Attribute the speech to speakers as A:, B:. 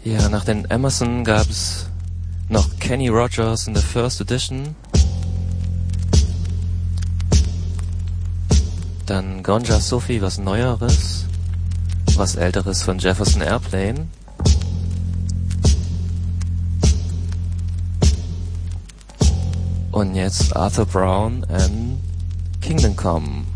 A: Ja, nach den Emerson gab es noch Kenny Rogers in der First Edition. Dann Gonja Sufi, was Neueres. Was Älteres von Jefferson Airplane. Und jetzt Arthur Brown and Kingdom Come.